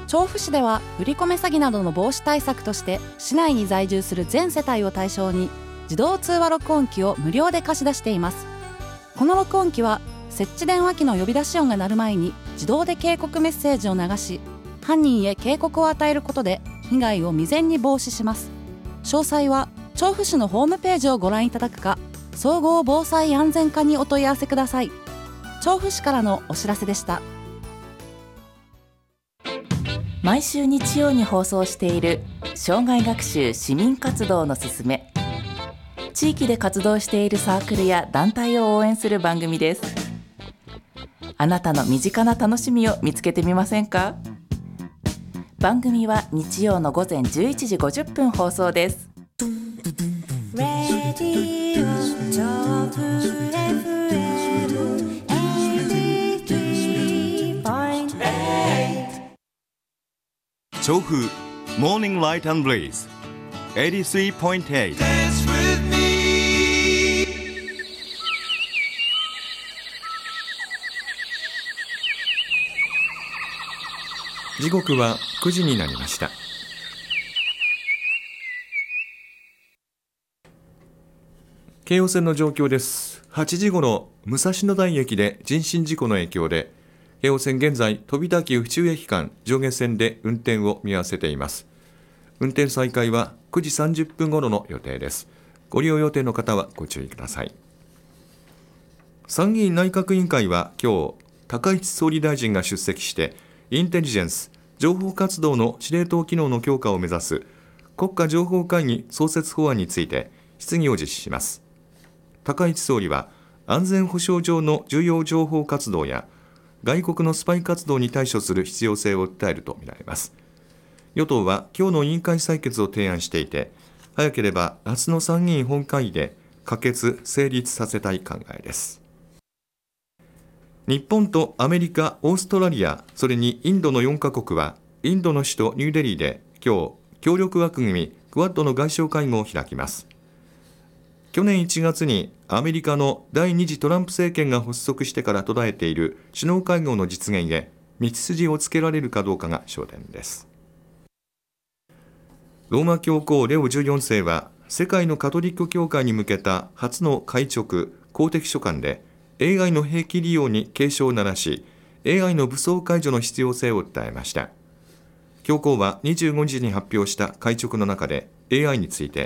調布市では振り込め詐欺などの防止対策として市内に在住する全世帯を対象に自動通話録音機を無料で貸し出しています。この録音機は設置電話機の呼び出し音が鳴る前に自動で警告メッセージを流し、犯人へ警告を与えることで被害を未然に防止します。詳細は調布市のホームページをご覧いただくか、総合防災安全課にお問い合わせください。調布市からのお知らせでした。 毎週日曜に放送している生涯学習市民活動のすすめ。地域で活動しているサークルや団体を応援する番組です。あなたの身近な楽しみを見つけてみませんか？番組は日曜の午前11時50分放送です。 調布モーニングライト&ブレイズ 83.8。 時刻は9時になりました。京王線の状況です。8時ごろ、武蔵野台駅で人身事故の影響で京王線現在飛田急府中駅間上下線で運転を見合わせています。運転再開は9時30分頃の予定です。ご利用予定の方はご注意ください。参議院内閣委員会は今日、高市総理大臣が出席してインテリジェンス情報活動の司令塔機能の強化を目指す国家情報会議創設法案について質疑を実施します。高市総理は安全保障上の重要情報活動や外国のスパイ活動に対処する必要性を訴えるとみられます。与党は今日の委員会採決を提案していて、早ければ夏の参議院本会議で可決・成立させたい考えです。日本とアメリカ、オーストラリア、それにインドの4カ国はインドの首都ニューデリーで今日、協力枠組みクアッドの外相会合を開きます。去年1月にアメリカの第2次トランプ政権が発足してから途絶えている首脳会合の実現へ道筋をつけられるかどうかが焦点です。ローマ教皇レオ14世は世界のカトリック教会に向けた初の回勅公的書簡で AI の兵器利用に警鐘を鳴らし、 AI の武装解除の必要性を訴えました。教皇は25日に発表した回勅の中で AI について